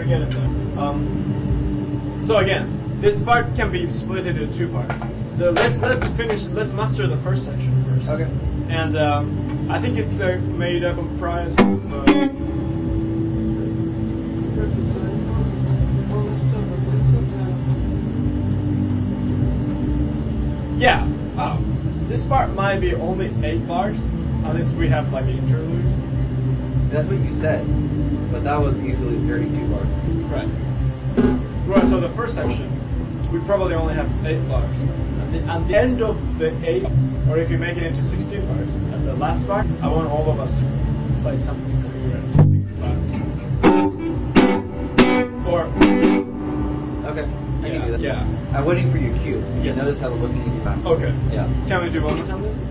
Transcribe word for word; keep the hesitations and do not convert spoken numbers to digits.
we're getting there. Um, so again, this part can be split into two parts. The, let's let's finish. Let's master the first section first. Okay. And um, I think it's uh, made up comprised of. Uh, yeah. Um, this part might be only eight bars, unless we have like an interlude. That's what you said, but that was easily thirty-two bars. Right. Right. So the first section, we probably only have eight bars. At the, at the end of the eight, or if you make it into sixteen bars, at the last bar, I want all of us to play something that we were at two sixty-five. Or. Okay. I Yeah, can do that. yeah. I'm waiting for your cue. Yes. Notice how we're looking at you back. Okay. Yeah. Can we do one more time then?